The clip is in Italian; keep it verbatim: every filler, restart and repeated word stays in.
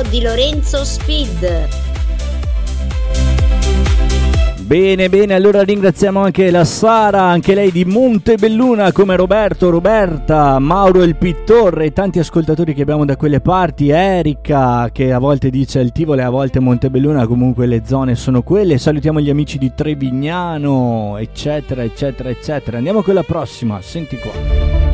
Mauro Di Lorenzo Speed. Bene, bene, allora ringraziamo anche la Sara, anche lei di Montebelluna, come Roberto, Roberta, Mauro il pittore e tanti ascoltatori che abbiamo da quelle parti, Erika che a volte dice il Tivoli, a volte Montebelluna, comunque le zone sono quelle. Salutiamo gli amici di Trevignano, eccetera, eccetera, eccetera. Andiamo con la prossima, senti qua.